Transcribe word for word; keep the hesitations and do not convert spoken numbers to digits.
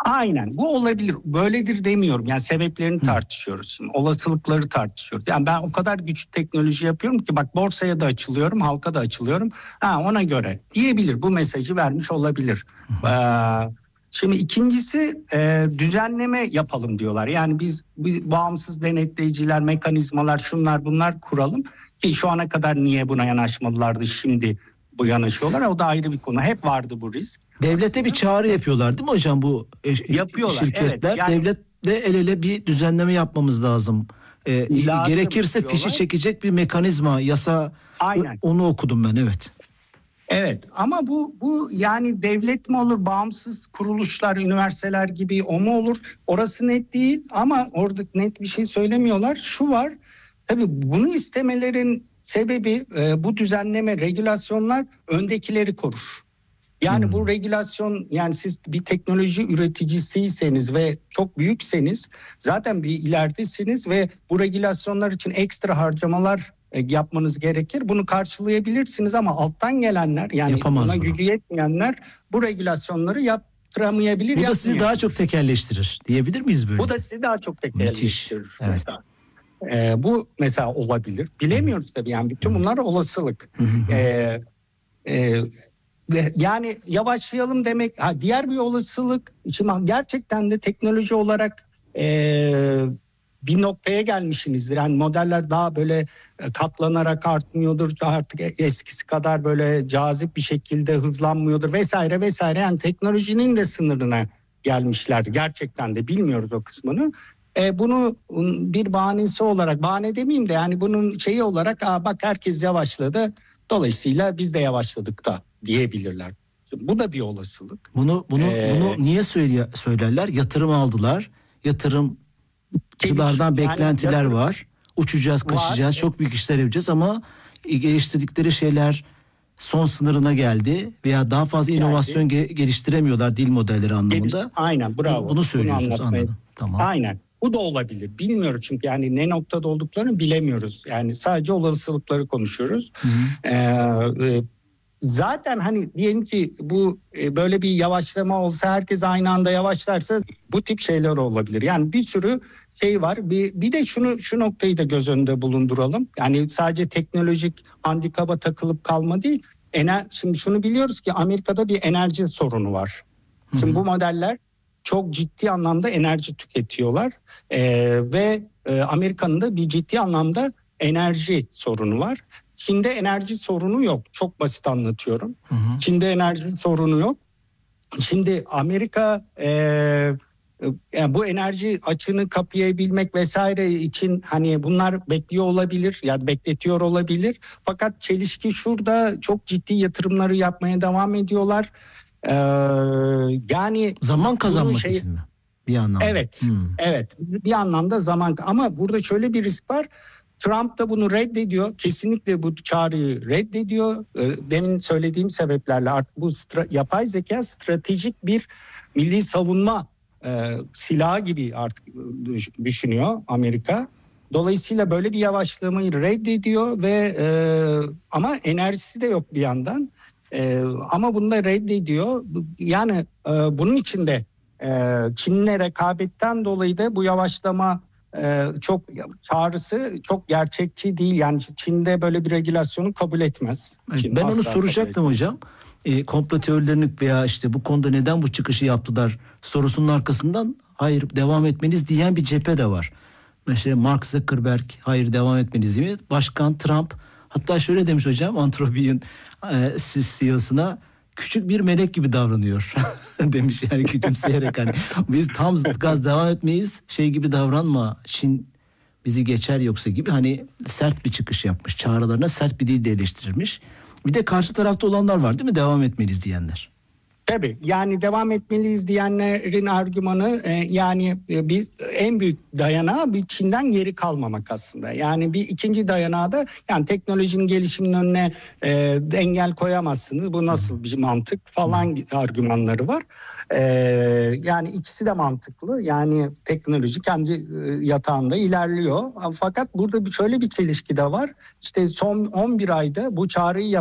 Aynen, bu olabilir. Böyledir demiyorum. Yani sebeplerini Hı. tartışıyoruz şimdi. Olasılıkları tartışıyoruz. Yani ben o kadar güçlü teknoloji yapıyorum ki bak, borsaya da açılıyorum, halka da açılıyorum. Ha, ona göre diyebilir. Bu mesajı vermiş olabilir. Hı. Ee, şimdi ikincisi e, düzenleme yapalım diyorlar. Yani biz, biz bağımsız denetleyiciler, mekanizmalar, şunlar bunlar kuralım. Ki şu ana kadar niye buna yanaşmadılardı, şimdi bu yanaşıyorlar. O da ayrı bir konu. Hep vardı bu risk. Devlete aslında bir çağrı yapıyorlar değil mi hocam bu e, Yapıyorlar, şirketler? evet. Yani Devletle el ele bir düzenleme yapmamız lazım. E, Lazım gerekirse diyorlar. fişi çekecek bir mekanizma, yasa, Aynen. onu okudum ben, evet. Evet, ama bu bu yani devlet mi olur, bağımsız kuruluşlar, üniversiteler gibi o mu olur? Orası net değil ama orada net bir şey söylemiyorlar. Şu var, tabii bunu istemelerin sebebi e, bu düzenleme, regülasyonlar öndekileri korur. Yani Hmm. bu regülasyon, yani siz bir teknoloji üreticisiyseniz ve çok büyükseniz zaten bir ileridesiniz ve bu regülasyonlar için ekstra harcamalar yapmanız gerekir. Bunu karşılayabilirsiniz ama alttan gelenler, yani Yapamaz buna bunu. gücü yetmeyenler bu regülasyonları yaptıramayabilir. Bu da sizi daha yapmayabilir. çok tekelleştirir diyebilir miyiz böyle? Bu da sizi daha çok tekelleştirir. Müthiş. Evet. Mesela. Ee, bu mesela olabilir. Bilemiyoruz tabii, yani bütün bunlar olasılık. Hı hı. Ee, e, Yani yavaşlayalım demek. Ha, diğer bir olasılık, şimdi gerçekten de teknoloji olarak e, bir noktaya gelmişsinizdir. Yani modeller daha böyle katlanarak artmıyordur. Artık eskisi kadar böyle cazip bir şekilde hızlanmıyordur vesaire vesaire. Yani teknolojinin de sınırına gelmişlerdi. Gerçekten de bilmiyoruz o kısmını. E, bunu bir bahanesi olarak, bahane demeyeyim de yani bunun şeyi olarak, aa, bak herkes yavaşladı, dolayısıyla biz de yavaşladık da diyebilirler. Bu da bir olasılık. Bunu bunu Ee, bunu niye söyle, söylerler? Yatırım aldılar. Yatırımcılardan beklentiler yani yatırım var. Uçacağız, kaçacağız, var. çok büyük işler yapacağız ama geliştirdikleri şeyler son sınırına geldi veya daha fazla inovasyon ge- geliştiremiyorlar dil modelleri anlamında. Aynen, bravo. Bunu, bunu söylüyorsunuz, bunu anladım. Tamam. Aynen. Bu da olabilir. Bilmiyoruz çünkü yani ne noktada olduklarını bilemiyoruz. Yani sadece olasılıkları konuşuyoruz. Hı hı. Ee, Zaten hani diyelim ki bu e, böyle bir yavaşlama olsa, herkes aynı anda yavaşlarsa bu tip şeyler olabilir. Yani bir sürü şey var. Bir, bir de şunu şu noktayı da göz önünde bulunduralım. Yani sadece teknolojik handikaba takılıp kalma değil. Ener, şimdi şunu biliyoruz ki Amerika'da bir enerji sorunu var. Şimdi Hı hı. bu modeller çok ciddi anlamda enerji tüketiyorlar ee, ve e, Amerika'nın da bir ciddi anlamda enerji sorunu var. Çin'de enerji sorunu yok. Çok basit anlatıyorum. Hı hı. Çin'de enerji sorunu yok. Şimdi Amerika e, yani bu enerji açığını kapayabilmek vesaire için hani bunlar bekliyor olabilir ya da bekletiyor olabilir. Fakat çelişki şurada, çok ciddi yatırımları yapmaya devam ediyorlar. Ee, yani Zaman kazanmak şey, için mi? Bir anlamda. Evet, Hmm. evet. Bir anlamda zaman, ama burada şöyle bir risk var. Trump da bunu reddediyor. Kesinlikle bu çağrıyı reddediyor. Demin söylediğim sebeplerle artık bu stra- yapay zeka stratejik bir milli savunma e, silahı gibi artık düşünüyor Amerika. Dolayısıyla böyle bir yavaşlamayı reddediyor ve e, ama enerjisi de yok bir yandan. E, ama bunu da reddediyor. Yani e, bunun için de e, Çin'le rekabetten dolayı da bu yavaşlama Ee, çok çağrısı çok gerçekçi değil. Yani Çin'de böyle bir regülasyonu kabul etmez. Evet, Çin ben onu asla kabul soracaktım etmez. hocam. E, komplo teorilerini veya işte bu konuda neden bu çıkışı yaptılar sorusunun arkasından hayır devam etmeniz diyen bir cephe de var. Mesela Mark Zuckerberg hayır devam etmeniz diyor. Başkan Trump hatta şöyle demiş hocam, Anthropic'in e, C E O'suna küçük bir melek gibi davranıyor demiş, yani küçümseyerek hani biz tam gaz devam etmeyiz, şey gibi davranma, Çin bizi geçer yoksa gibi, hani sert bir çıkış yapmış, çağrılarına sert bir dille eleştirilmiş. Bir de karşı tarafta olanlar var değil mi, devam etmeliyiz diyenler. Tabii, yani devam etmeliyiz diyenlerin argümanı e, yani e, bir en büyük dayanağı bir Çin'den geri kalmamak aslında. Yani bir ikinci dayanağı da yani teknolojinin gelişiminin önüne e, engel koyamazsınız. Bu nasıl bir mantık falan argümanları var. E, yani ikisi de mantıklı. Yani teknoloji kendi e, yatağında ilerliyor. Fakat burada bir şöyle bir çelişki de var. İşte son on bir ayda bu çağrıyı